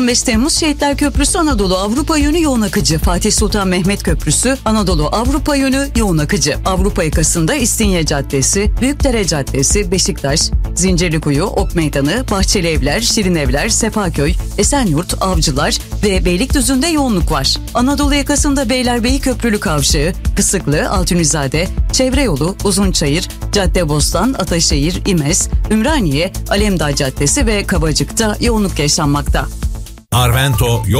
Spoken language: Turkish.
15 Temmuz Şehitler Köprüsü Anadolu Avrupa yönü yoğun akıcı. Fatih Sultan Mehmet Köprüsü Anadolu Avrupa yönü yoğun akıcı. Avrupa yakasında İstinye Caddesi, Büyükdere Caddesi, Beşiktaş, Zincirlikuyu, Ok Meydanı, Bahçeli Evler, Şirin Evler, Sefaköy, Esenyurt, Avcılar ve Beylikdüzü'nde yoğunluk var. Anadolu yakasında Beylerbeyi Köprülü Kavşağı, Kısıklı, Altunizade, Çevre Yolu, Uzunçayır, Caddebostan, Ataşehir, İmez, Ümraniye, Alemdağ Caddesi ve Kavacık'ta yoğunluk yaşanmakta. Arvento